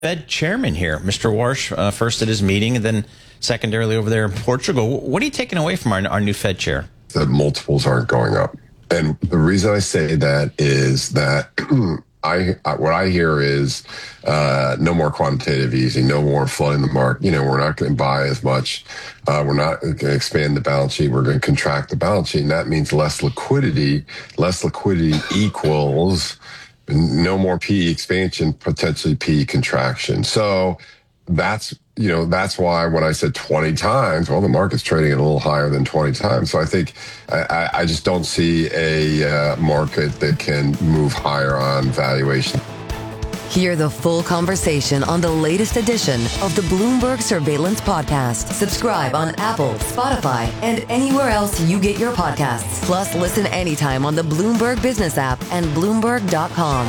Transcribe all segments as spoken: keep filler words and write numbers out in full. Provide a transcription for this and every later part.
Fed chairman here, Mister Warsh, uh, first at his meeting and then secondarily over there in Portugal. What are you taking away from our, our new Fed chair? The multiples aren't going up. And the reason I say that is that I, I what I hear is uh, no more quantitative easing, no more flooding the market. You know, we're not going to buy as much. Uh, we're not going to expand the balance sheet. We're going to contract the balance sheet. And that means less liquidity. Less liquidity equals no more P E expansion, potentially P E contraction. So that's, you know, that's why when I said twenty times, well, the market's trading at a little higher than twenty times. So I think I, I just don't see a uh, market that can move higher on valuation. Hear the full conversation on the latest edition of the Bloomberg Surveillance Podcast. Subscribe on Apple, Spotify, and anywhere else you get your podcasts. Plus, listen anytime on the Bloomberg Business app and Bloomberg dot com.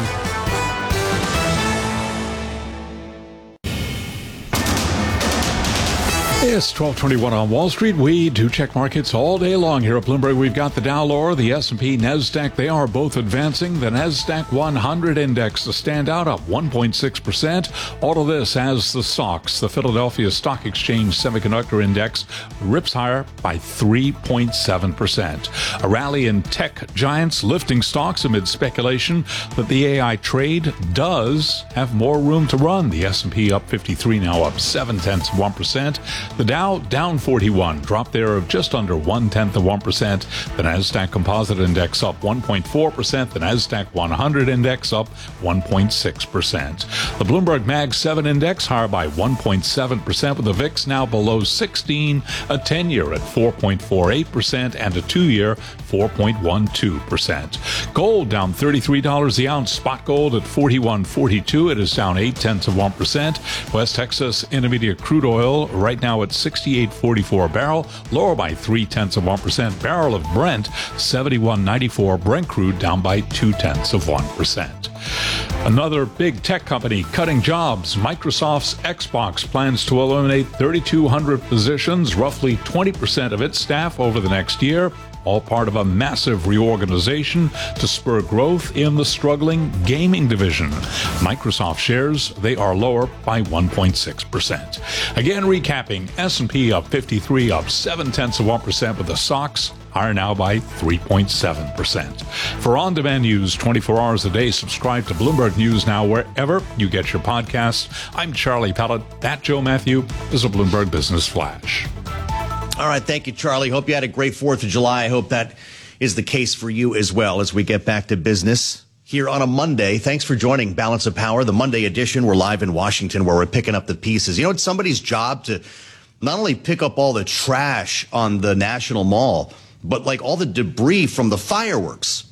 It's twelve twenty-one on Wall Street. We do check markets all day long here at Bloomberg. We've got the Dow lower, the S and P, NASDAQ. They are both advancing. The NASDAQ one hundred index, the standout, up one point six percent. All of this as the S O X, the Philadelphia Stock Exchange Semiconductor Index, rips higher by three point seven percent. A rally in tech giants lifting stocks amid speculation that the A I trade does have more room to run. The S and P up fifty-three, now up seven tenths of one percent. The Dow down forty-one, drop there of just under one-tenth of one percent. The NASDAQ Composite Index up one point four percent. The NASDAQ one hundred Index up one point six percent. The Bloomberg Mag seven Index higher by one point seven percent, with the V I X now below sixteen, a ten-year at four point four eight percent, and a two-year four point one two percent. Gold down thirty-three dollars the ounce. Spot gold at forty-one forty-two. It is down eight tenths of one percent. West Texas Intermediate crude oil right now at sixty-eight forty-four a barrel, lower by three tenths of one percent. Barrel of Brent seventy-one ninety-four. Brent crude down by two tenths of one percent. Another big tech company cutting jobs. Microsoft's Xbox plans to eliminate thirty-two hundred positions, roughly twenty percent of its staff over the next year. All part of a massive reorganization to spur growth in the struggling gaming division. Microsoft shares, they are lower by one point six percent. Again, recapping, S and P up fifty-three, up seven tenths of one percent, with the S O X higher now by three point seven percent. For on-demand news twenty-four hours a day, subscribe to Bloomberg News Now wherever you get your podcasts. I'm Charlie Pellet. That Joe Matthew is a Bloomberg Business Flash. All right. Thank you, Charlie. Hope you had a great fourth of July. I hope that is the case for you as well as we get back to business here on a Monday. Thanks for joining Balance of Power, the Monday edition. We're live in Washington where we're picking up the pieces. You know, it's somebody's job to not only pick up all the trash on the National Mall, but like all the debris from the fireworks.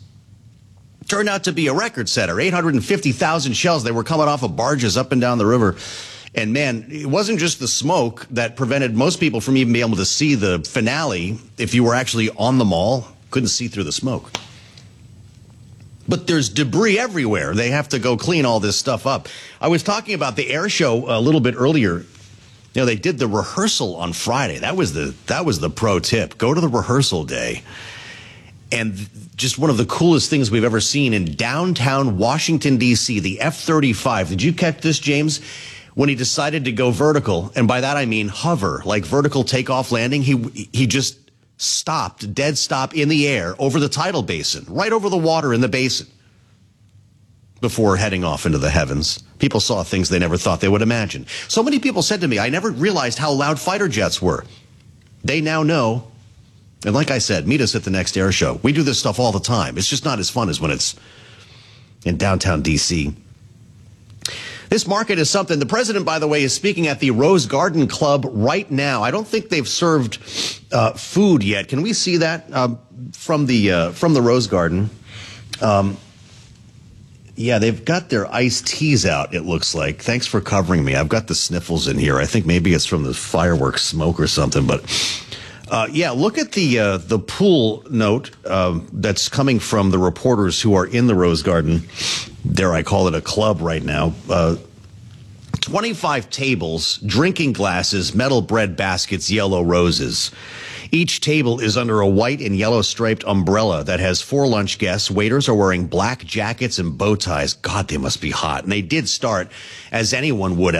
Turned out to be a record setter. eight hundred fifty thousand shells. They were coming off of barges up and down the river. And man, it wasn't just the smoke that prevented most people from even being able to see the finale. If you were actually on the mall, couldn't see through the smoke. But there's debris everywhere. They have to go clean all this stuff up. I was talking about the air show a little bit earlier. You know, they did the rehearsal on Friday. That was the that was the pro tip. Go to the rehearsal day. And just one of the coolest things we've ever seen in downtown Washington, D C, the F thirty-five. Did you catch this, James? When he decided to go vertical, and by that I mean hover, like vertical takeoff landing, he he just stopped, dead stop in the air over the tidal basin, right over the water in the basin, before heading off into the heavens. People saw things they never thought they would imagine. So many people said to me, I never realized how loud fighter jets were. They now know. And like I said, meet us at the next air show. We do this stuff all the time. It's just not as fun as when it's in downtown D C. This market is something. The president, by the way, is speaking at the Rose Garden Club right now. I don't think they've served uh, food yet. Can we see that uh, from the uh, from the Rose Garden? Um, yeah, they've got their iced teas out, it looks like. Thanks for covering me. I've got the sniffles in here. I think maybe it's from the fireworks smoke or something. But uh, yeah, look at the uh, the pool note uh, that's coming from the reporters who are in the Rose Garden. Dare I call it a club right now. Uh, twenty-five tables, drinking glasses, metal bread baskets, yellow roses. Each table is under a white and yellow striped umbrella that has four lunch guests. Waiters are wearing black jackets and bow ties. God, they must be hot. And they did start, as anyone would